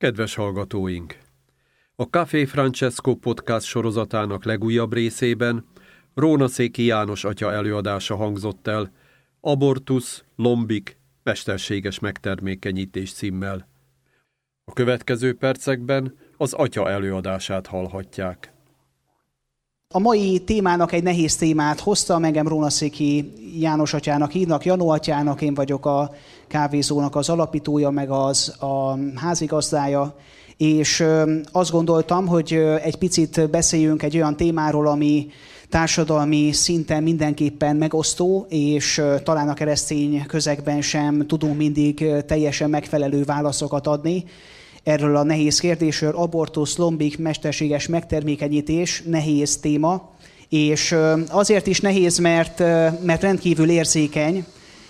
Kedves hallgatóink! A Café Francesco podcast sorozatának legújabb részében Rónaszéki János atya előadása hangzott el, Abortusz, lombik, mesterséges megtermékenyítés címmel. A következő percekben az atya előadását hallhatják. A mai témának egy nehéz témát hoztam, engem Rónaszéki János atyának hívnak, Janó atyának, én vagyok a kávézónak az alapítója, meg a házigazdája, és azt gondoltam, hogy egy picit beszéljünk egy olyan témáról, ami társadalmi szinten mindenképpen megosztó, és talán a keresztény közegben sem tudunk mindig teljesen megfelelő válaszokat adni. Erről a nehéz kérdésről, abortusz, lombik, mesterséges megtermékenyítés, nehéz téma, és azért is nehéz, mert rendkívül érzékeny,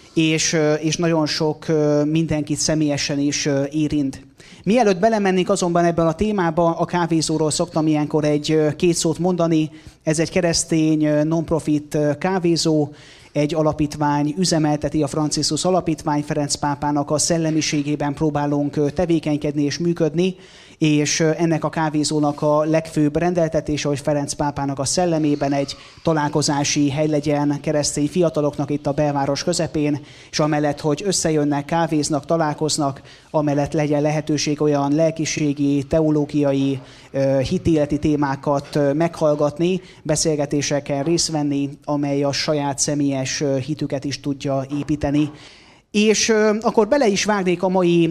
és nagyon sok mindenkit személyesen is érint. Mielőtt belemennénk azonban ebben a témába, a kávézóról szoktam ilyenkor két szót mondani. Ez egy keresztény non-profit kávézó, egy alapítvány üzemelteti, a Franciscus Alapítvány, Ferenc pápának a szellemiségében próbálunk tevékenykedni és működni, és ennek a kávézónak a legfőbb rendeltetése, hogy Ferenc pápának a szellemében egy találkozási hely legyen keresztény fiataloknak itt a belváros közepén, és amellett, hogy összejönnek, kávéznak, találkoznak, amellett legyen lehetőség olyan lelkiségi, teológiai, hitéleti témákat meghallgatni, beszélgetéseken részt venni, amely a saját személyes hitüket is tudja építeni. És akkor bele is vágnék a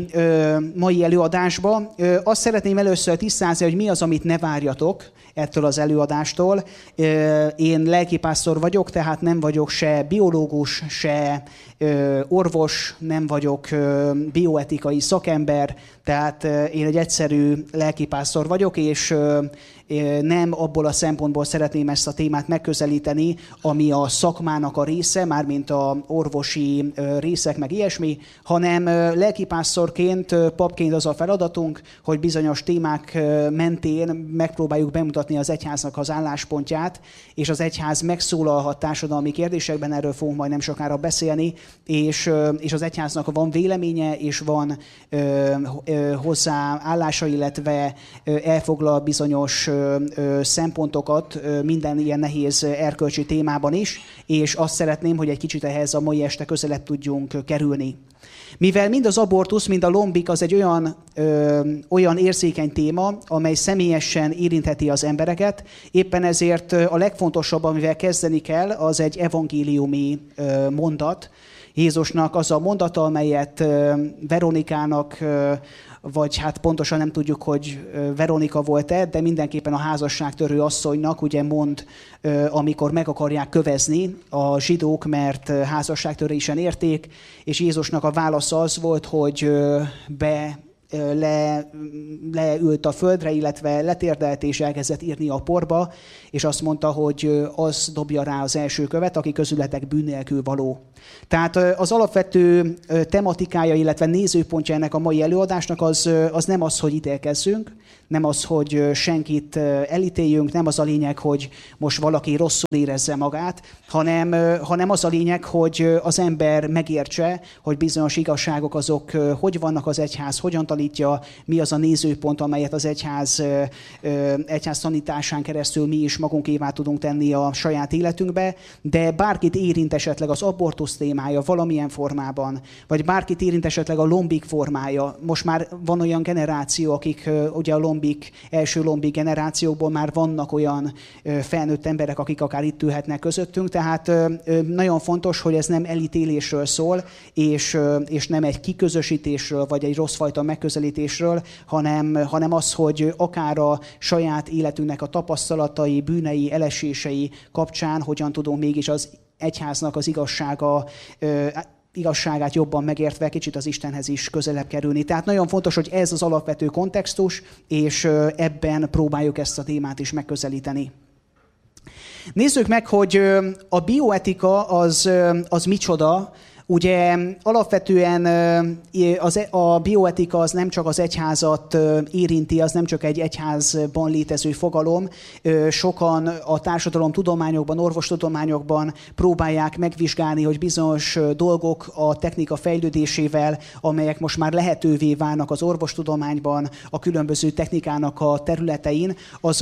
mai előadásba. Azt szeretném először tisztázni, hogy mi az, amit ne várjatok ettől az előadástól. Én lelkipásztor vagyok, tehát nem vagyok se biológus, se orvos, nem vagyok bioetikai szakember, tehát én egy egyszerű lelkipásztor vagyok, és nem abból a szempontból szeretném ezt a témát megközelíteni, ami a szakmának a része, mármint a orvosi részek, meg ilyesmi, hanem lelkipásztorként, papként az a feladatunk, hogy bizonyos témák mentén megpróbáljuk bemutatni az egyháznak az álláspontját, és az egyház megszólalhat társadalmi kérdésekben, erről fogunk majd nem sokára beszélni, és az egyháznak van véleménye, és van hozzá állása, illetve elfoglal bizonyos szempontokat minden ilyen nehéz erkölcsi témában is, és azt szeretném, hogy egy kicsit ehhez a mai este közelebb tudjunk kerülni. Mivel mind az abortusz, mind a lombik az egy olyan érzékeny téma, amely személyesen érintheti az embereket, éppen ezért a legfontosabb, amivel kezdeni kell, az egy evangéliumi mondat. Jézusnak az a mondata, amelyet Veronikának, vagy hát pontosan nem tudjuk, hogy Veronika volt-e, de mindenképpen a házasságtörő asszonynak ugye mond, amikor meg akarják kövezni a zsidók, mert házasságtörésen érték, és Jézusnak a válasza az volt, hogy leült a földre, illetve letérdelt és elkezdett írni a porba, és azt mondta, hogy az dobja rá az első követ, aki közületek bűn nélkül való. Tehát az alapvető tematikája, illetve nézőpontja ennek a mai előadásnak az nem az, hogy ítélkezzünk, nem az, hogy senkit elítéljünk, nem az a lényeg, hogy most valaki rosszul érezze magát, hanem az a lényeg, hogy az ember megértse, hogy bizonyos igazságok azok hogy vannak, az egyház hogyan tanítja, mi az a nézőpont, amelyet az egyház tanításán keresztül mi is magunkévá tudunk tenni a saját életünkbe, de bárkit érint esetleg az abortusz témája valamilyen formában, vagy bárkit érint esetleg a lombik formája. Most már van olyan generáció, akik ugye a első lombik generációkból már vannak olyan felnőtt emberek, akik akár itt ülhetnek közöttünk, tehát nagyon fontos, hogy ez nem elítélésről szól, és nem egy kiközösítésről, vagy egy rosszfajta megközelítésről, hanem az, hogy akár a saját életünknek a tapasztalatai, bűnei, elesései kapcsán hogyan tudunk mégis az egyháznak az igazságát jobban megértve kicsit az Istenhez is közelebb kerülni. Tehát nagyon fontos, hogy ez az alapvető kontextus, és ebben próbáljuk ezt a témát is megközelíteni. Nézzük meg, hogy a bioetika az micsoda. Ugye alapvetően a bioetika az nem csak az egyházat érinti, az nem csak egy egyházban létező fogalom. Sokan a társadalomtudományokban, orvostudományokban próbálják megvizsgálni, hogy bizonyos dolgok a technika fejlődésével, amelyek most már lehetővé válnak az orvostudományban, a különböző technikának a területein,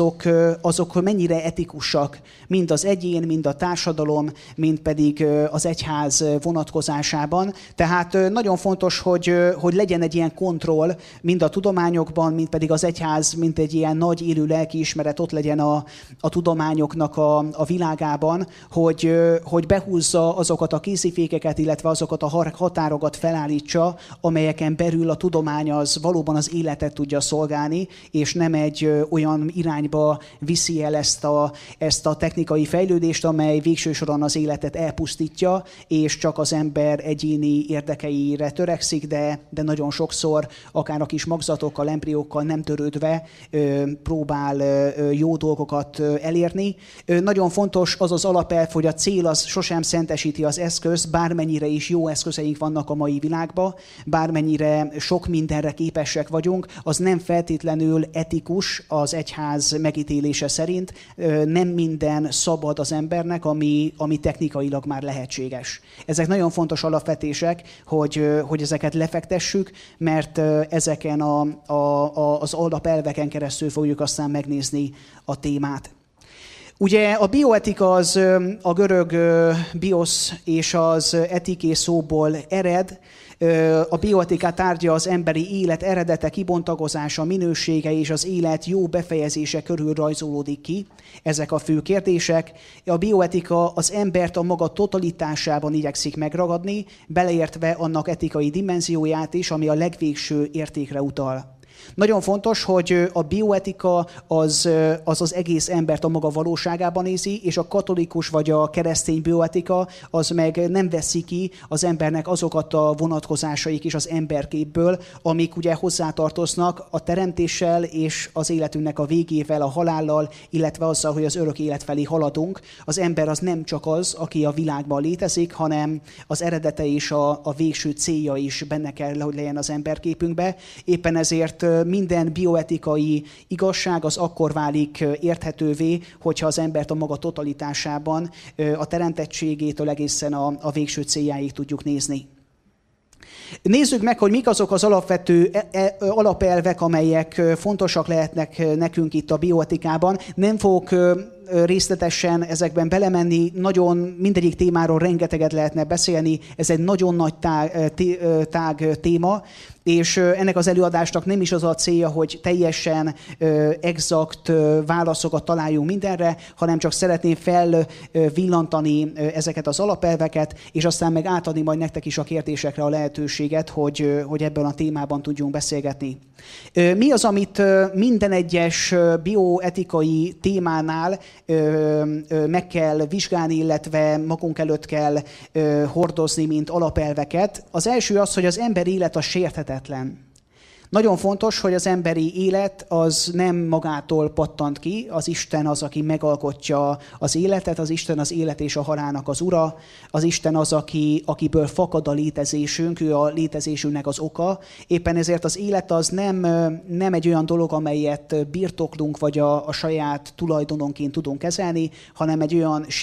azok mennyire etikusak, mind az egyén, mind a társadalom, mind pedig az egyház vonatkozásában. Tehát nagyon fontos, hogy legyen egy ilyen kontroll, mind a tudományokban, mind pedig az egyház, mint egy ilyen nagy élő lelkiismeret ott legyen a tudományoknak a világában, hogy behúzza azokat a készifékeket, illetve azokat a határokat felállítsa, amelyeken belül a tudomány az valóban az életet tudja szolgálni, és nem egy olyan irányba viszi el ezt a technikai fejlődést, amely végső soron az életet elpusztítja, és csak az ember egyéni érdekeire törekszik, de nagyon sokszor akár a kis magzatokkal, embriókkal nem törődve próbál jó dolgokat elérni. Nagyon fontos az az alapelv, hogy a cél az sosem szentesíti az eszközt, bármennyire is jó eszközeink vannak a mai világban, bármennyire sok mindenre képesek vagyunk, az nem feltétlenül etikus az egyház megítélése szerint. Nem minden szabad az embernek, ami technikailag már lehetséges. Ezek nagyon fontos alapvetések, hogy ezeket lefektessük, mert ezeken az alapelveken keresztül fogjuk aztán megnézni a témát. Ugye a bioetika az a görög bios és az etiké szóból ered. A bioetika tárgya az emberi élet eredete, kibontakozása, minősége és az élet jó befejezése körül rajzolódik ki. Ezek a fő kérdések. A bioetika az embert a maga totalitásában igyekszik megragadni, beleértve annak etikai dimenzióját is, ami a legvégső értékre utal. Nagyon fontos, hogy a bioetika az egész embert a maga valóságában nézi, és a katolikus vagy a keresztény bioetika az meg nem veszi ki az embernek azokat a vonatkozásaik is az emberképből, amik ugye hozzátartoznak a teremtéssel és az életünknek a végével, a halállal, illetve azzal, hogy az örök élet felé haladunk. Az ember az nem csak az, aki a világban létezik, hanem az eredete és a végső célja is benne kell, hogy legyen az emberképünkbe. Éppen ezért minden bioetikai igazság az akkor válik érthetővé, hogyha az embert a maga totalitásában, a teremtettségétől egészen a végső céljáig tudjuk nézni. Nézzük meg, hogy mik azok az alapvető alapelvek, amelyek fontosak lehetnek nekünk itt a bioetikában. Nem fogok részletesen ezekben belemenni, nagyon mindegyik témáról rengeteget lehetne beszélni, ez egy nagyon nagy tág téma, és ennek az előadásnak nem is az a célja, hogy teljesen exakt válaszokat találjunk mindenre, hanem csak szeretném felvillantani ezeket az alapelveket, és aztán meg átadni majd nektek is a kérdésekre a lehetőséget, hogy ebben a témában tudjunk beszélgetni. Mi az, amit minden egyes bioetikai témánál meg kell vizsgálni, illetve magunk előtt kell hordozni, mint alapelveket? Az első az, hogy az ember élet a sérthetetlen. Nagyon fontos, hogy az emberi élet az nem magától pattant ki, az Isten az, aki megalkotja az életet, az Isten az élet és a halálnak az ura, az Isten az, akiből fakad a létezésünk, ő a létezésünknek az oka. Éppen ezért az élet az nem egy olyan dolog, amelyet birtoklunk, vagy a saját tulajdononként tudunk kezelni, hanem egy olyan